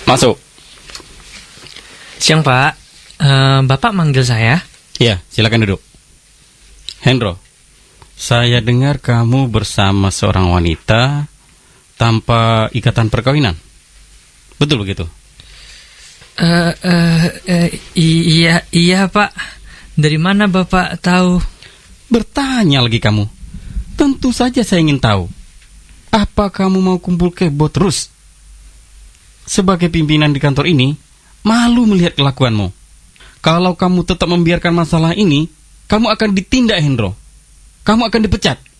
Masuk. Siang, Pak. Bapak manggil saya? Iya, silakan duduk. Hendro, saya dengar kamu bersama seorang wanita tanpa ikatan perkawinan. Betul begitu? Iya, Pak. Dari mana Bapak tahu? Bertanya lagi kamu. Tentu saja saya ingin tahu. Apa kamu mau kumpul kebo terus? Sebagai pimpinan di kantor ini, malu melihat kelakuanmu. Kalau kamu tetap membiarkan masalah ini, kamu akan ditindak, Hendro. Kamu akan dipecat.